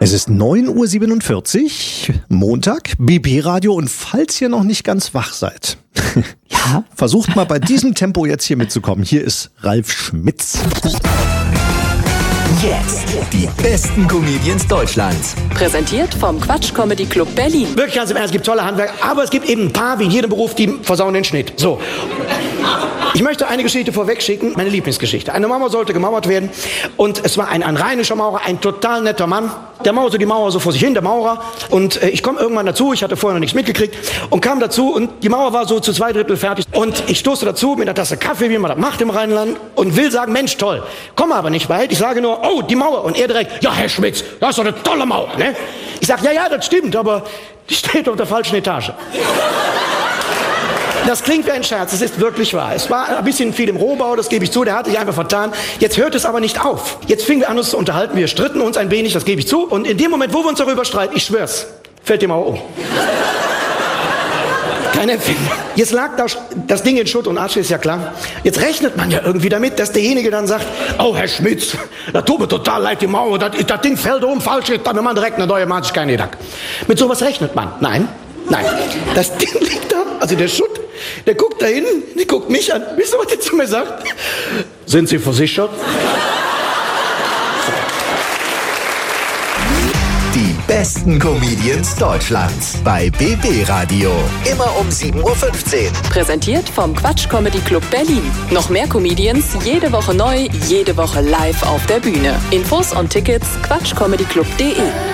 Es ist 9:47 Uhr, Montag, BB-Radio, und falls ihr noch nicht ganz wach seid, ja, versucht mal bei diesem Tempo jetzt hier mitzukommen. Hier ist Ralf Schmitz. Jetzt die besten Comedians Deutschlands. Präsentiert vom Quatsch Comedy Club Berlin. Wirklich ganz im Ernst, es gibt tolle Handwerker, aber es gibt eben ein paar, wie in jedem Beruf, die versauen den Schnitt. So. Ich möchte eine Geschichte vorwegschicken, meine Lieblingsgeschichte. Eine Mauer sollte gemauert werden und es war ein rheinischer Maurer, ein total netter Mann. Der mauerte die Mauer so vor sich hin, der Maurer. Und ich komme irgendwann dazu, ich hatte vorher noch nichts mitgekriegt, und kam dazu und die Mauer war so zu 2/3 fertig. Und ich stoße dazu mit einer Tasse Kaffee, wie man das macht im Rheinland, und will sagen, Mensch, toll. Komme aber nicht weit, ich sage nur, oh, die Mauer. Und er direkt, ja, Herr Schmitz, das ist doch eine tolle Mauer, ne? Ich sage, ja, das stimmt, aber die steht auf der falschen Etage. Das klingt wie ein Scherz, es ist wirklich wahr. Es war ein bisschen viel im Rohbau, das gebe ich zu, der hat sich einfach vertan. Jetzt hört es aber nicht auf. Jetzt fingen wir an, uns zu unterhalten, wir stritten uns ein wenig, das gebe ich zu. Und in dem Moment, wo wir uns darüber streiten, ich schwör's, fällt die Mauer um. Keine Empfindung. Jetzt lag das Ding in Schutt und Asche, ist ja klar. Jetzt rechnet man ja irgendwie damit, dass derjenige dann sagt, oh, Herr Schmitz, das tut mir total leid, die Mauer, das Ding fällt um, falsch, dann wir machen direkt eine neue, macht sich keine Gedanken. Mit sowas rechnet man. Nein. Das Ding liegt da, also der Schutt, der guckt da hin, der guckt mich an. Wisst ihr, was der zu mir sagt? Sind Sie versichert? Die besten Comedians Deutschlands bei BB Radio. Immer um 7:15 Uhr. Präsentiert vom Quatsch Comedy Club Berlin. Noch mehr Comedians, jede Woche neu, jede Woche live auf der Bühne. Infos und Tickets quatschcomedyclub.de.